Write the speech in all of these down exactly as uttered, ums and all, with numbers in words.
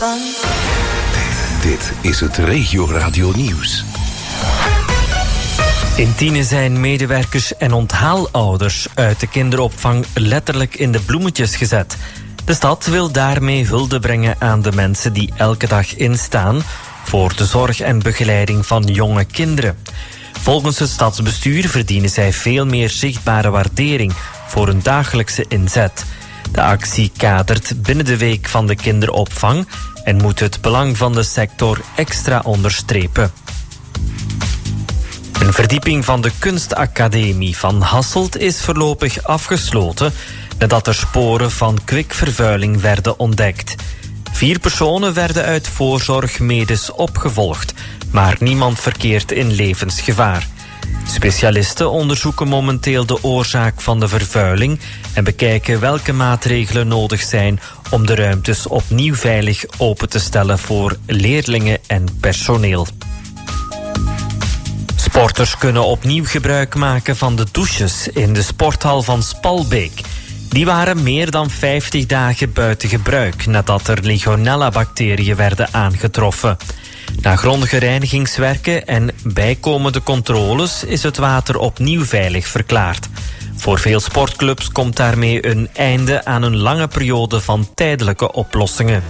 Dit is het Regio Radio Nieuws. In Tiene zijn medewerkers en onthaalouders uit de kinderopvang letterlijk in de bloemetjes gezet. De stad wil daarmee hulde brengen aan de mensen die elke dag instaan voor de zorg en begeleiding van jonge kinderen. Volgens het stadsbestuur verdienen zij veel meer zichtbare waardering voor hun dagelijkse inzet. De actie kadert binnen de week van de kinderopvang en moet het belang van de sector extra onderstrepen. Een verdieping van de kunstacademie van Hasselt is voorlopig afgesloten nadat er sporen van kwikvervuiling werden ontdekt. Vier personen werden uit voorzorg medisch opgevolgd, maar niemand verkeert in levensgevaar. Specialisten onderzoeken momenteel de oorzaak van de vervuiling en bekijken welke maatregelen nodig zijn om de ruimtes opnieuw veilig open te stellen voor leerlingen en personeel. Sporters kunnen opnieuw gebruik maken van de douches in de sporthal van Spalbeek. Die waren meer dan vijftig dagen buiten gebruik nadat er Legionella-bacteriën werden aangetroffen. Na grondige reinigingswerken en bijkomende controles is het water opnieuw veilig verklaard. Voor veel sportclubs komt daarmee een einde aan een lange periode van tijdelijke oplossingen.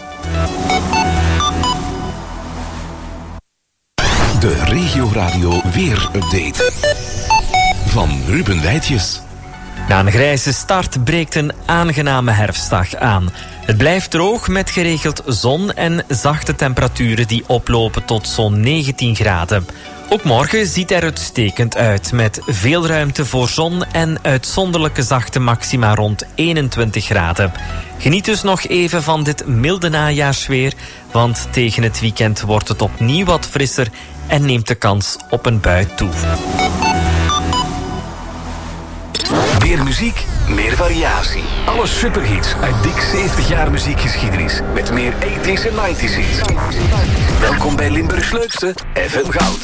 De Regio Radio Weer-update van Ruben Wijtjes. Na een grijze start breekt een aangename herfstdag aan. Het blijft droog met geregeld zon en zachte temperaturen die oplopen tot zo'n negentien graden. Ook morgen ziet er uitstekend uit met veel ruimte voor zon en uitzonderlijke zachte maxima rond eenentwintig graden. Geniet dus nog even van dit milde najaarsweer, want tegen het weekend wordt het opnieuw wat frisser en neemt de kans op een bui toe. Meer muziek, meer variatie. Alle superhits uit dik zeventig jaar muziekgeschiedenis. Met meer eighties en nineties hits. Welkom bij Limburgs leukste F M Goud.